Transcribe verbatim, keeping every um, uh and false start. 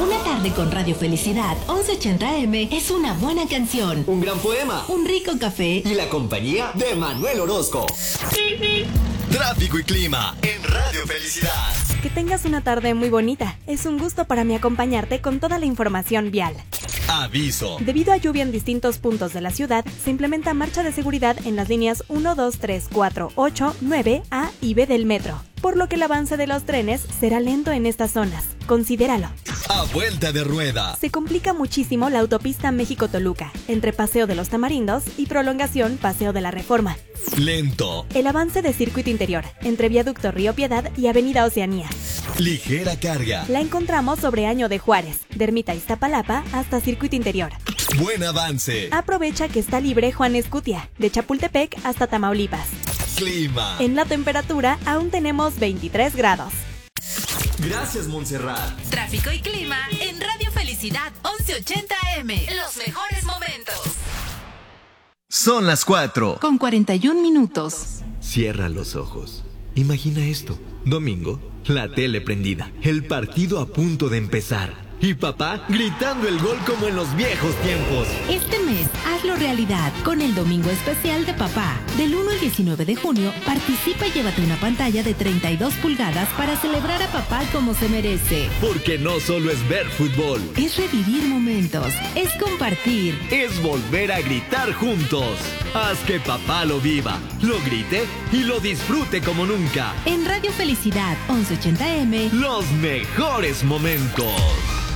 Una tarde con Radio Felicidad once ochenta eme es una buena canción, un gran poema, un rico café y la compañía de Manuel Orozco. Tráfico y clima en Radio Felicidad. Que tengas una tarde muy bonita. Es un gusto para mí acompañarte con toda la información vial. Aviso. Debido a lluvia en distintos puntos de la ciudad, se implementa marcha de seguridad en las líneas uno, dos, tres, cuatro, ocho, nueve, A y B del metro, por lo que el avance de los trenes será lento en estas zonas. Considéralo. A vuelta de rueda. Se complica muchísimo la autopista México-Toluca, entre Paseo de los Tamarindos y prolongación Paseo de la Reforma. Lento. El avance de circuito interior, entre Viaducto Río Piedad y Avenida Oceanía. Ligera carga. La encontramos sobre Año de Juárez, de Ermita Iztapalapa hasta circuito interior. Buen avance. Aprovecha que está libre Juan Escutia, de Chapultepec hasta Tamaulipas. Clima. En la temperatura aún tenemos veintitrés grados. Gracias, Montserrat. Tráfico y clima en Radio Felicidad once ochenta eme. Los mejores momentos. Son las cuatro. Con cuarenta y un minutos. Cierra los ojos. Imagina esto. Domingo, la tele prendida, el partido a punto de empezar. Y papá gritando el gol como en los viejos tiempos. Este mes, hazlo realidad con el Domingo Especial de Papá. Del uno al diecinueve de junio, participa y llévate una pantalla de treinta y dos pulgadas para celebrar a papá como se merece. Porque no solo es ver fútbol. Es revivir momentos, es compartir. Es volver a gritar juntos. Haz que papá lo viva, lo grite y lo disfrute como nunca. En Radio Felicidad once ochenta eme. Los mejores momentos.